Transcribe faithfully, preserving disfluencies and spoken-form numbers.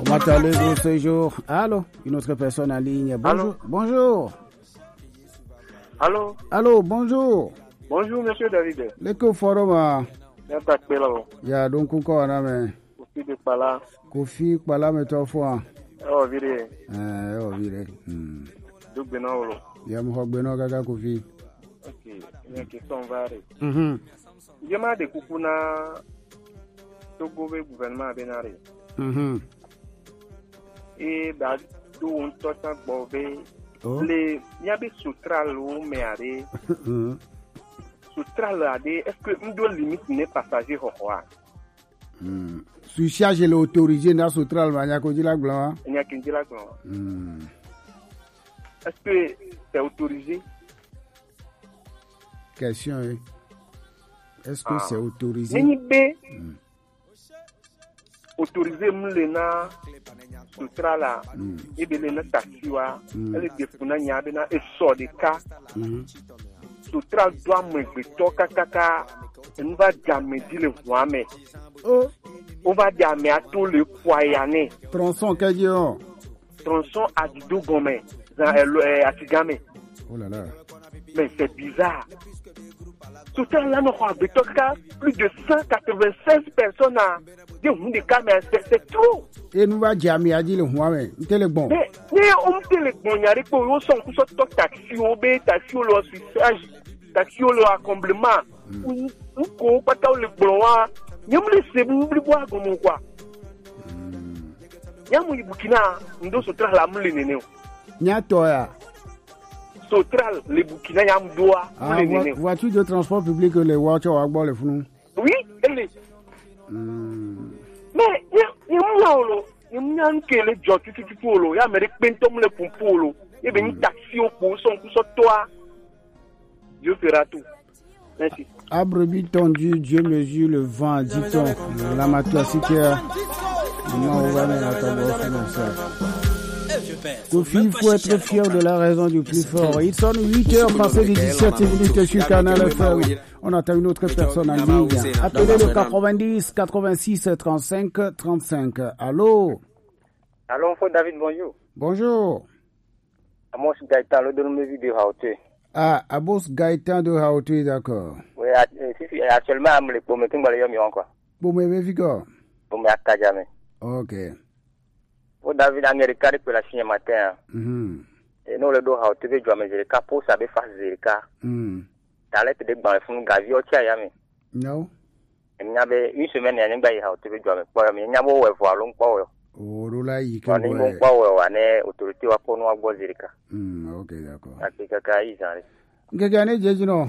Matin le jour, ce jour. Allô, une autre personne en ligne. Bonjour. Allô? Bonjour. Allô? Allô, bonjour. Bonjour, monsieur David. Le que forum. Ya takpela. Ya donc ko na me. Kofi de pala. Kofi pala me to fo. Oh, vire. Eh, oh vire. Hmm. Do benolo. Ya mo hogbe no gaga Kofi. Okay, il y a question varie. Mhm. Jema de kukuna Togo be gouvernement benare. Mhm. Et da do un totan bobe. Oh. Le yabe sutral ou meare. Mhm. Sutral ade est-ce que ndo limite ne passager ho ho. Hmm. Su charge l'autorisé na sutral ba nya ko jila glo. Il y a qu'un là. Hmm. Est-ce que c'est autorisé? Question est, est-ce que Ah. c'est autorisé? Nini be Mm. autorisé mlena sutra la Mm. ebele na taxiwa Mm. ele defuna nyabe na eso de ka Mhm. sutra doit me gbeto kakaka on va jamais dire le voime Oh, on va jamais à tout le foyane tronçon kadio. tronçon à dido gome dans le atigame. Oh là là. Mais c'est bizarre. Sutra là no kwa gbeto kaka plus de cent quatre-vingt-seize personnes à de hunde ka mais c'est c'est trop. Et nous va jamais à dire le Huawei. Tele bon. Mais ni on te le bonyari pour yo son ku so to taxi o be taxi o lo suffrage taxi o lo accomplement ou ko pata o le gbonwa nyam le se bu bu bo agomo kwa nyam yi Burkina ndo so tra la mle nene o Nya toya. so tra le Burkina nyam doa Ah, mle nene vo- voiture de transport public les voitures à boire les fous. oui ele Hmm. mais nyam la o lo nyam nyam ke le jo tutu tutu o lo ya mere pentom le pompo o lo e be ni taxi o ko son ku so toa Dieu fera tout. Merci. À brebis tendue, Dieu mesure le vent, dit-on. La matoisité. Non, on va mettre à ta boîte, comme ça. Kofi, il faut être fier de la raison du plus fort. Il sonne huit heures passées de dix-sept minutes sur Canal F M. On attend une autre personne en ligne. Appelez le quatre-vingt-dix, quatre-vingt-six, trente-cinq, trente-cinq. Allô? Allô, Fo David, bonjour. Bonjour. Amos Gaëtan, le donne mes vidéos à hauteur. Ah, Abos Gaëtan de Haouté, d'accord. Oui, si, si, actuellement, je me promets que je vais me quoi. Bon, mais Vigo. Pour me accueillir jamais. Ok. Fo David, Américain, depuis la Chine matin. Mhm. Et nous, le dos à hauteur, je vais me dire, pour ça, je vais faire des cas. Hmm. Dans les petits bancs, je vais gaver au tia yami. Non? Il y avait une semaine, il y a un gars à hauteur, je vais me dire, il y a un gars à long power. Oh, là, il On est long power, on est autorité, on a pour nous à boire des cas. Hmm, ok, d'accord. À quelque cas, ils en Gagné, j'ai dit non.